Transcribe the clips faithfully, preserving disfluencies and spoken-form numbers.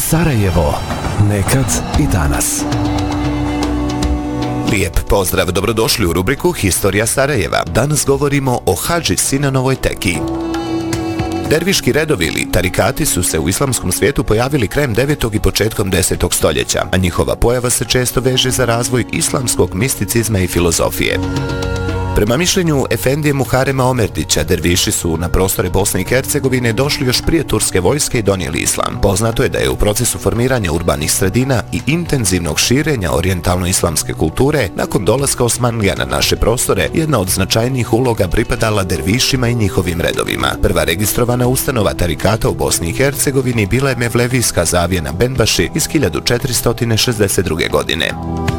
Sarajevo. Nekad i danas. Lijep pozdrav, dobrodošli u rubriku Historija Sarajeva. Danas govorimo o Hadži Sinanovoj tekiji. Derviški redovi ili tarikati su se u islamskom svijetu pojavili krajem devetog i početkom desetog stoljeća, a njihova pojava se često veže za razvoj islamskog misticizma i filozofije. Prema mišljenju Efendije Muharema Omerdića, derviši su na prostore Bosne i Hercegovine došli još prije turske vojske i donijeli islam. Poznato je da je u procesu formiranja urbanih sredina i intenzivnog širenja orijentalno-islamske kulture, nakon dolaska Osmanlija na naše prostore, jedna od značajnijih uloga pripadala dervišima i njihovim redovima. Prva registrovana ustanova tarikata u Bosni i Hercegovini bila je Mevlevijska zavija na Benbaši iz hiljadu četiristo šezdeset druge godine.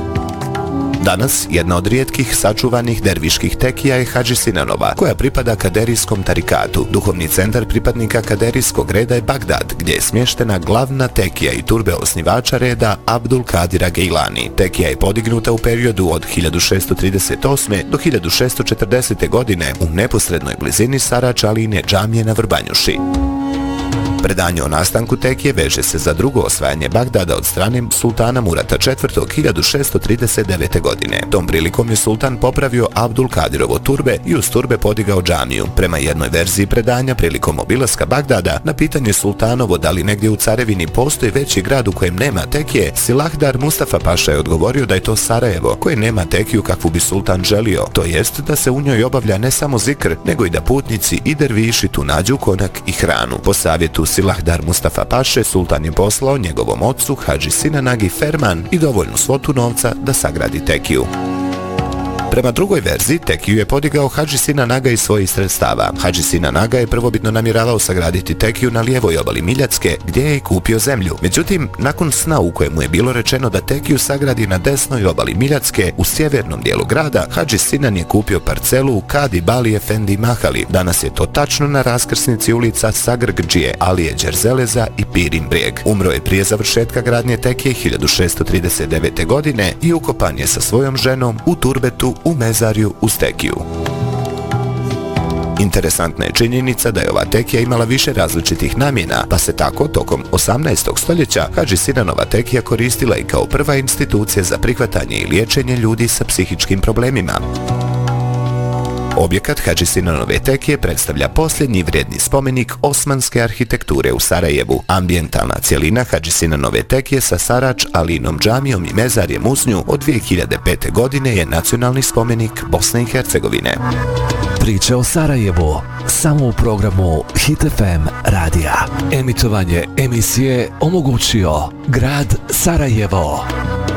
Danas, jedna od rijetkih sačuvanih derviških tekija je Hadži Sinanova, koja pripada kaderijskom tarikatu. Duhovni centar pripadnika kaderijskog reda je Bagdad, gdje je smještena glavna tekija i turbe osnivača reda Abdul Kadira Geilani. Tekija je podignuta u periodu od hiljadu šesto trideset osme. do hiljadu šesto četrdesete. godine u neposrednoj blizini Sarač Aline džamije na Vrbanjuši. Predanje o nastanku tekije veže se za drugo osvajanje Bagdada od strane sultana Murata četvrtog. hiljadu šesto trideset devete. godine. Tom prilikom je sultan popravio Abdul Kadirovo turbe i uz turbe podigao džamiju. Prema jednoj verziji predanja, prilikom obilaska Bagdada, na pitanje sultanovo da li negdje u carevini postoji veći grad u kojem nema tekije, Silahdar Mustafa Paša je odgovorio da je to Sarajevo, koje nema tekiju kakvu bi sultan želio, to jest da se u njoj obavlja ne samo zikr, nego i da putnici i derviši tu nađu konak i hranu. Po savjetu Silahdar Mustafa Paše, sultan je poslao njegovom ocu Hadži Sinanagi ferman i dovoljnu svotu novca da sagradi tekiju. Prema drugoj verziji, tekiju je podigao Hadži Sinanaga iz svojih sredstava. Hadži Sinanaga je prvobitno namjeravao sagraditi tekiju na lijevoj obali Miljacke, gdje je i kupio zemlju. Međutim, nakon sna u kojemu je bilo rečeno da tekiju sagradi na desnoj obali Miljacke, u sjevernom dijelu grada, Hadži Sinan je kupio parcelu u Kadi Bali Efendi Mahali. Danas je to tačno na raskrsnici ulica Sagrgdžije, Alije Đerzeleza i Pirin Brijeg. Umro je prije završetka gradnje tekije hiljadu šesto trideset devete. godine i ukopan je sa svojom ženom u turbetu u mezarju uz tekiju. Interesantna je činjenica da je ova tekija imala više različitih namjena, pa se tako tokom osamnaestog. stoljeća Hadži Sinanova tekija koristila i kao prva institucija za prihvatanje i liječenje ljudi sa psihičkim problemima. Objekat Hadži Sinanove tekije predstavlja posljednji vrijedni spomenik osmanske arhitekture u Sarajevu. Ambijentalna cjelina Hadži Sinanove tekije sa Sarač Alinom džamijom i mezarjem uz nju od dvije hiljade pete. godine je nacionalni spomenik Bosne i Hercegovine. Priče o Sarajevu samo u programu Hit F M radija. Emitovanje emisije omogućio grad Sarajevo.